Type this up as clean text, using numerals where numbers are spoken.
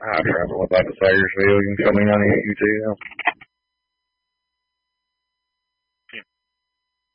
I travel about to Sayersville. You can show me none of you too.